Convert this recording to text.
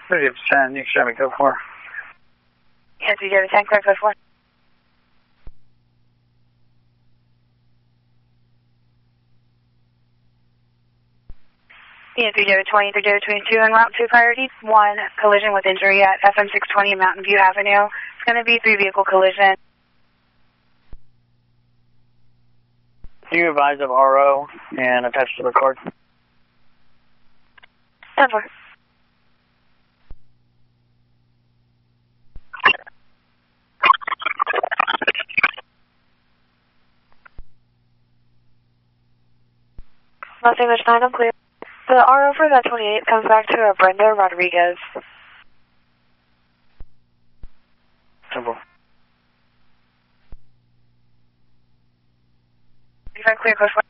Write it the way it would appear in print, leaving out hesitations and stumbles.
30%, you can show me code 4. Yes, you get a 10, clear code 4. Yes, you get a 20, 22 en route to priority 1, collision with injury at FM 620 Mountain View Avenue. It's going to be 3-vehicle collision. Do you advise of RO and attach to the record? 10-4. Los English 9, I'm clear. The RO for that 28 comes back to Brenda Rodriguez. 10-4. You got clear code 4.